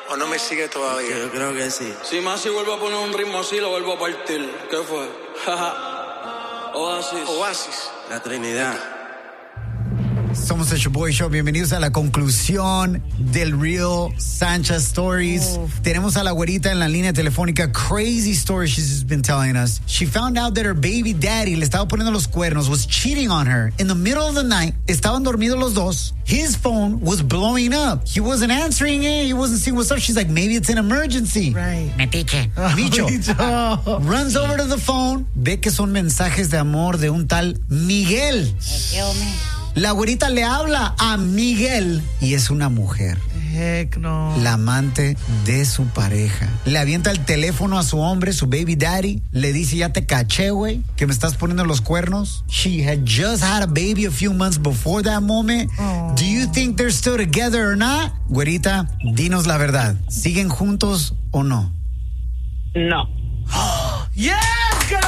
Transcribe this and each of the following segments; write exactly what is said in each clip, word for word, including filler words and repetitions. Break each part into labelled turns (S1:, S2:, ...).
S1: ¿O no me sigue todavía?
S2: Yo creo que sí.
S3: Si más si vuelvo a poner un ritmo así, lo vuelvo a partir. ¿Qué fue? Oasis.
S1: Oasis.
S2: La Trinidad.
S4: Somos el Shoboy Show. Bienvenidos a la conclusión del Real Sanchez Stories. Uf. Tenemos a la güerita en la línea telefónica. Crazy story she's just been telling us. She found out that her baby daddy le estaba poniendo los cuernos, was cheating on her. In the middle of the night, estaban dormidos los dos. His phone was blowing up. He wasn't answering it. He wasn't seeing what's up. She's like, maybe it's an emergency.
S5: Right.
S4: Metiche. Micho. Oh, runs over to the phone. Ve que son mensajes de amor de un tal Miguel. La güerita le habla a Miguel y es una mujer.
S5: Heck no.
S4: La amante de su pareja. Le avienta el teléfono a su hombre, su baby daddy. Le dice, ya te caché, güey, que me estás poniendo los cuernos. She had just had a baby a few months before that moment. Oh. Do you think they're still together or not? Güerita, dinos la verdad. ¿Siguen juntos o no?
S6: No.
S5: Yes, girl!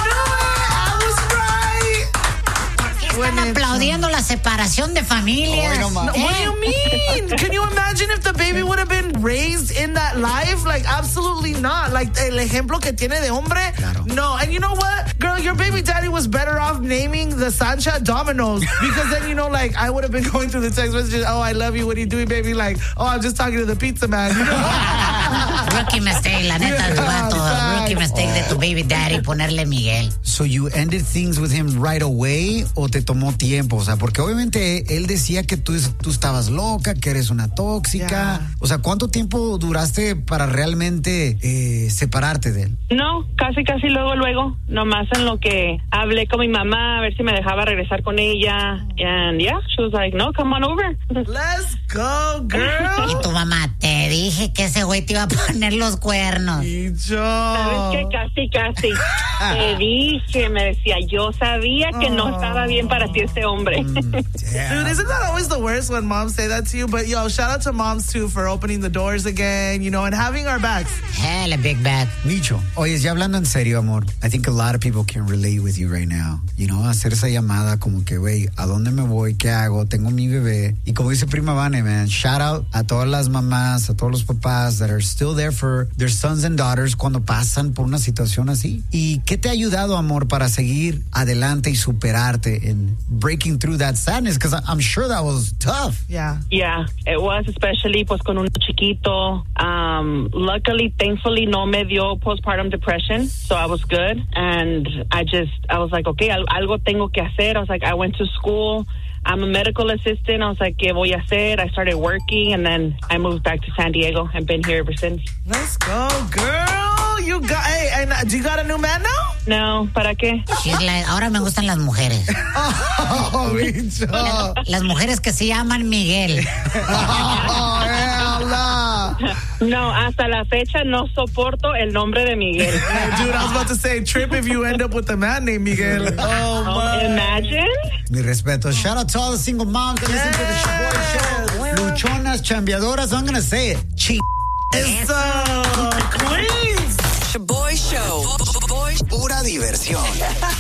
S7: Están aplaudiendo la separación de familias.
S5: Oh, no, what do you mean? Can you imagine if the baby would have been raised in that life? Like, absolutely not. Like, el ejemplo que tiene de hombre.
S4: Claro.
S5: No. And you know what? Girl, your baby daddy was better off naming the Sancha Domino's. Because then, you know, like, I would have been going through the text messages. Oh, I love you. What are you doing, baby? Like, oh, I'm just talking to the pizza man. You know?
S7: Rookie mistake, la neta,
S5: Yeah,
S7: tu vato.
S5: exact.
S7: Rookie mistake de tu baby daddy ponerle Miguel.
S4: So you ended things with him right away o te tomó tiempo? O sea, porque obviamente él decía que tú, tú estabas loca, que eres una tóxica.
S5: Yeah.
S4: O sea, ¿cuánto tiempo duraste para realmente eh, separarte de él?
S6: No, casi, casi luego, luego. Nomás en lo que hablé con mi mamá a ver si me dejaba regresar con ella. And yeah, she was like, no, come on over.
S5: Let's go, girl.
S7: Y tu mamá, te dije que ese güey te iba a poner los cuernos.
S5: Y yo.
S6: ¿Sabes qué? Casi, casi. Te dije, me decía, yo sabía que no estaba bien para ti este hombre.
S5: Dude, isn't that always the worst when moms say that to you? But yo, shout out to moms too for opening the doors again, you know, and having our backs.
S7: Hell, a big bag.
S4: Micho, oye, ya hablando en serio, amor, I think a lot of people can relate with you right now. You know, hacer esa llamada como que, güey, ¿a dónde me voy? ¿Qué hago? Tengo mi bebé. Y como dice Prima Vane, man, shout out a todas las mamás, a todos los papás that are still there for their sons and daughters cuando pasan por una situación así. ¿Y qué te ha ayudado, amor, para seguir adelante y superarte en breaking through that sadness? Because I'm sure that was tough.
S5: Yeah.
S6: Yeah, it was, especially pues con un chiquito. Um, luckily, thankfully, no me dio postpartum depression, so I was good. And I just, I was like, okay, algo tengo que hacer. I was like, I went to school. I'm a medical assistant. I was like, ¿qué voy a hacer? I started working, and then I moved back to San Diego and been here ever since.
S5: Let's go, girl. You got, hey, and uh, do you got a new man now?
S6: No, ¿para qué?
S7: She's like, ahora me gustan las mujeres.
S4: Oh, bicho.
S7: Las mujeres que se llaman Miguel.
S4: Oh, hell no.
S6: No, hasta la fecha no soporto el nombre de Miguel.
S5: Hey, dude, I was about to say, trip if you end up with a man named Miguel. Oh, my.
S6: Imagine.
S4: Mi respeto. Shout out to all the single moms that listen to the Shoboy Show. Luchonas, chambeadoras, I'm going to say it. Chi.
S5: Eso. Queens.
S8: Shoboy Show. Pura diversión.